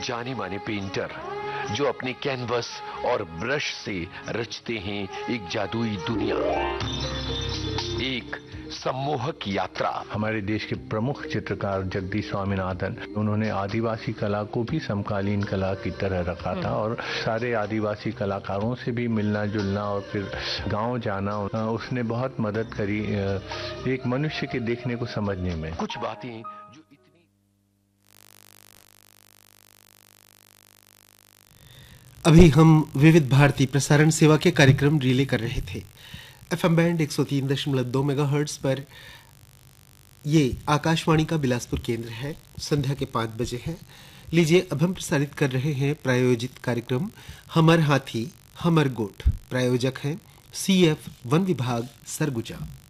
जाने माने पेंटर जो अपने कैनवस और ब्रश से रचते हैं एक जादुई दुनिया, एक सम्मोहक यात्रा। हमारे देश के प्रमुख चित्रकार जगदीश स्वामीनाथन, उन्होंने आदिवासी कला को भी समकालीन कला की तरह रखा था और सारे आदिवासी कलाकारों से भी मिलना जुलना और फिर गांव जाना, उसने बहुत मदद करी एक मनुष्य के देखने को समझने में। कुछ बातें जो अभी हम विविध भारती प्रसारण सेवा के कार्यक्रम रिले कर रहे थे। एफएम बैंड 103.2 मेगाहर्ट्ज पर ये आकाशवाणी का बिलासपुर केंद्र है। संध्या के 5 बजे हैं। लीजिए अब हम प्रसारित कर रहे हैं प्रायोजित कार्यक्रम हमर हाथी हमर गोठ। प्रायोजक हैं CF वन विभाग सरगुजा।